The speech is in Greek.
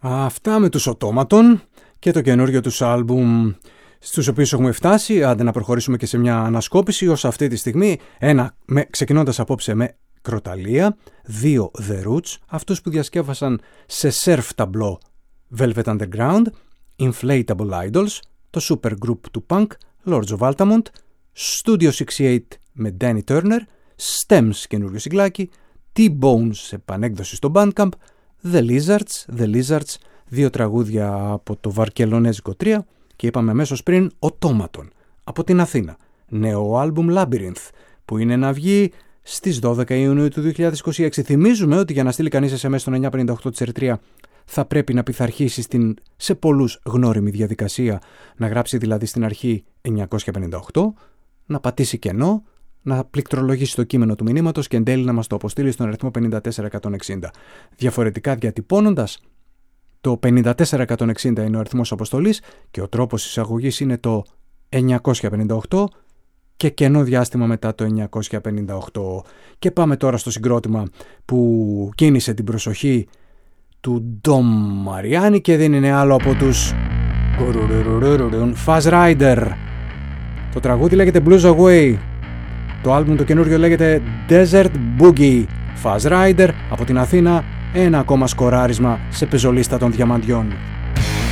Αυτά με τους Automaton και το καινούριο τους άλμπουμ στους οποίους έχουμε φτάσει. Άντε να προχωρήσουμε και σε μια ανασκόπηση ως αυτή τη στιγμή. Ξεκινώντας απόψε με Κροταλία, 2 The Roots, αυτούς που διασκεύασαν σε surf ταμπλό Velvet Underground, Inflatable Idols, το super group του punk Lords of Altamont, Studio 68 με Danny Turner, Stems καινούριο συγκλάκι, T-Bones σε επανέκδοση στο Bandcamp, The Lizards, 2 τραγούδια από το βαρκελονέζικο 3 και είπαμε αμέσως πριν Automaton από την Αθήνα, νέο άλμπουμ Labyrinth που είναι να βγει στις 12 Ιουνίου του 2026. Θυμίζουμε ότι για να στείλει κανείς SMS στον 958 της Ερυθρία θα πρέπει να πειθαρχήσει σε πολλούς γνώριμη διαδικασία, να γράψει δηλαδή στην αρχή 958, να πατήσει κενό, να πληκτρολογήσει το κείμενο του μηνύματος και εν τέλει να μας το αποστείλει στον αριθμό 54160. Διαφορετικά διατυπώνοντας, το 54160 είναι ο αριθμός αποστολής και ο τρόπος εισαγωγής είναι το 958 και κενό διάστημα μετά το 958. Και πάμε τώρα στο συγκρότημα που κίνησε την προσοχή του Ντομ Μαριάννη και δεν είναι άλλο από τους Fuzz Rider. Το τραγούδι λέγεται Blues Away. Το άλμπουμ το καινούριο λέγεται Desert Boogie. Fuzz Rider από την Αθήνα, ένα ακόμα σκοράρισμα σε πεζολίστα των διαμαντιών.